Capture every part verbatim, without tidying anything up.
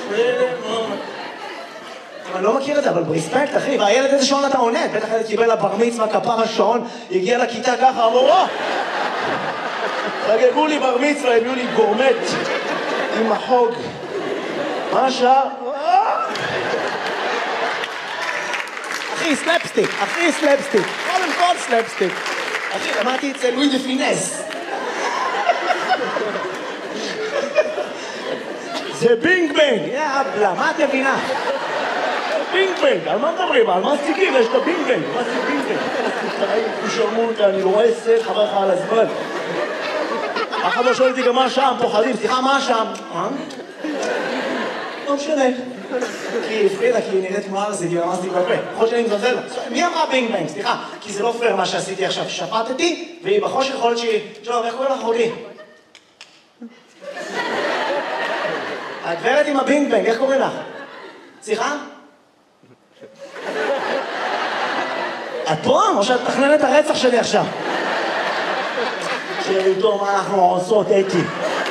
אני לא מכיר את זה, אבל ברספקט, אחי, והילד איזה שעון אתה עונד, בטח הילד קיבל לבר מצווה, כפר השעון, הגיע לכיתה ככה, אמרו, או! חגגו לי בר מצווה, הביאו לי גורמט עם החוג. מה השעה? אחי, סלפסטיק, אחי, סלפסטיק, קודם כל סלפסטיק. אחי, למדתי את זה לואי דה פינס. זה בינג בנג, יאבלה, מה את מבינה? בינג בנג, על מה מדברים? על מה סטיקים? יש את הבינג בנג, מה זה בינג בנג? הוא שרמו אותה, אני לא רואה סט, חבר לך על הזמן. אחד לא שואל אותי גם מה שם, פוחדים, סליחה, מה שם? אה? לא משנה. כי הפחידה, כי היא נראית כמו ארסית, היא ממש בפה. יכול שאני מזלזל לה. מי אמרה בינג בנג? סליחה, כי זה לא פייר מה שעשיתי עכשיו. שפטתי, והיא בחושך יכולת שהיא... שלום, איך קוראים לך אחותי? הגברת עם הבינג בנג, איך קוראים לך? סליחה? את פה? או שאת מתכננת את הרצח שלי עכשיו? שאיתו מה אנחנו עושות, אתי.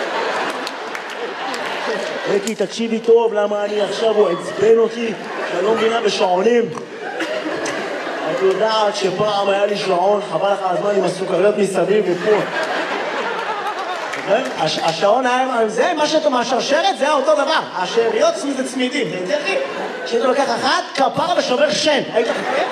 אתי, תקשיבי טוב, למה אני עכשיו הוא עצבן אותי, שאני לא מבינה בשעונים. את יודעת שפעם היה לי שעון, חבל לך הזמן עם הסוכריות מסביב ופה. השעון היה, זה מה שאתה מהשרשרת, זה אותו דבר. השאריות זה צמידים, זה יותר לי. שאתה לוקח אחת, כפרה ושובר שן. היית חכה?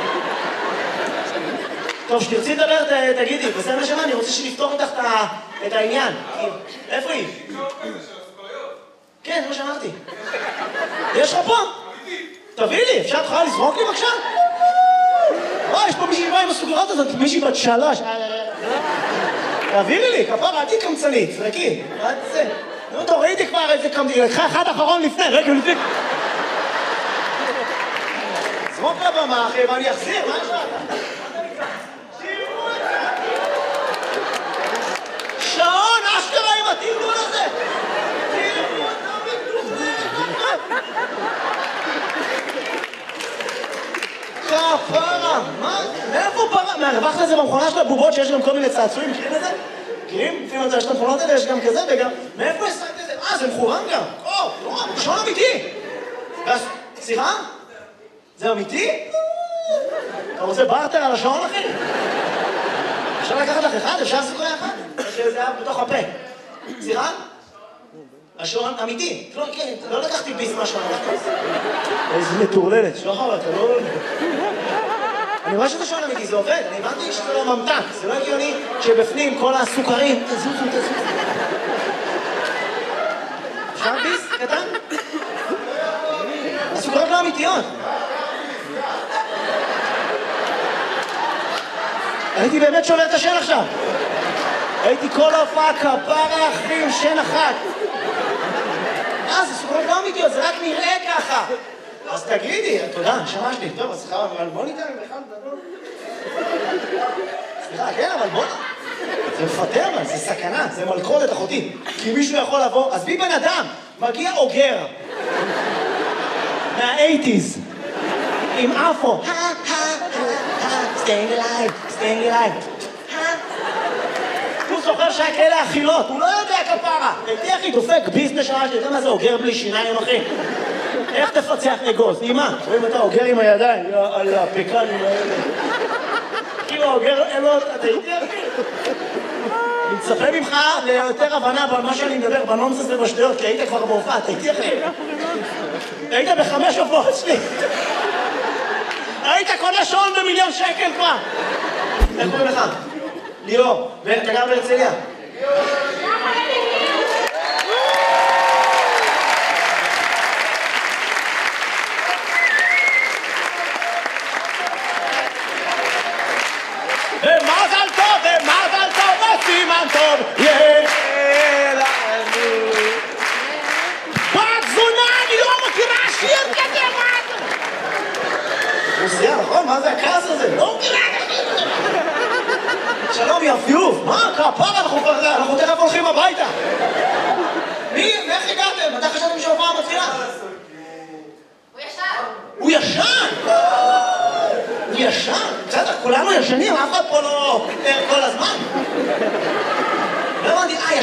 טוב, שתרצי לדבר, תגידי, בסדר שמה, אני רוצה שנפתור איתך את העניין. איפה היא? כן, זה מה שאמרתי. יש לך פה? תביא לי, אפשר תוכל לזרוק לי בבקשה? או, יש פה מישהי שבאה עם הסוכריות הזאת, מישהי בת שלוש. תעבירי לי, כפרה, עדי קמצנית, זרקי. מה זה? נו, טוב, ראיתי כבר איזה קמצנית, לקחה אחד אחרון לפני, רגע לפני. זרוק לבמה, אחי, ואני אחזיר, מה יש לך? שעון, אשכרה עם התרגול הזה! תראו אותם בטוחה! כפרה! מה? מאיפה פרה? מהרווחת לזה במכונה של הבובות שיש גם כל מיני צעצועים, מכירים את זה? מכירים? לפעמים יש את המכונות האלה, יש גם כזה וגם... מאיפה השגת את זה? אה, זה מכוון גם! או, לא, שעון אמיתי! סליחה? זה אמיתי? אתה רוצה בארטר על השעון, אחי? אפשר לקחת לך אחד? אפשר לעשות אחד? שזה היה בתוך הפה. סליחה? השעון אמיתי. לא לקחתי ביס מהשעון. איזה מטורללת. שוחר, אתה לא... אני רואה שזה שעון אמיתי, זה עובד. אני הבנתי שזה לא ממתק. זה לא הגיוני שבפנים כל הסוכרים... תזוזו, תזוזו. אפשר ביס? קטן? הסוכרות לא אמיתיות. הייתי באמת שובר את השן עכשיו. הייתי כל ההופעה כפרה אחי עם שן אחת. אה, זה סוכרות לא אמיתיות, זה רק נראה ככה. אז תגידי, תודה, נשמה שלי. טוב, אז סליחה, אבל בוא ניתן בכלל לדבר. סליחה, כן, אבל בוא... זה מפטר, אבל זה סכנה, זה מלכודת אחותי. כי מישהו יכול לבוא, אז בי בן אדם, מגיע אוגר. מה-שמונים. עם אפו. staying alive, staying alive. הוא זוכר שהיה כאלה אכילות, הוא לא יודע כפרה. הייתי אחי דופק ביזנס שעה שלי, אתה יודע מה זה אוגר בלי שיניים אחי? איך תפצח אגוז? אימא, רואים אתה אוגר עם הידיים, על הפקנים האלה. כאילו אוגר אלות, אתה הייתי אחי? אני מצפה ממך ליותר הבנה במה שאני מדבר, בנונסס ובשטויות, כי היית כבר בהופעה, אתה הייתי אחי? היית בחמש הופעות שלי. היית קונה שעון במיליון שקל כבר. איך קוראים לך? ליאור. ואתה גר בהרצליה? ומזל טוב, ומזל טוב, וסימן טוב. יאללה. בת זונה, אני לא מכירה שיר כזה, מה זה? רוסיה, נכון? מה זה הכעס הזה? לא מכירה את השיר הזה. שלום, יפיוף. מה? כפרה, אנחנו תכף הולכים הביתה. מי? איך הגעתם? מתי חשבתם שההופעה מתחילה? הוא ישן. הוא ישן? הוא ישן? בסדר, כולנו ישנים, אף אחד פה לא ער כל הזמן. לא הבנתי, אה,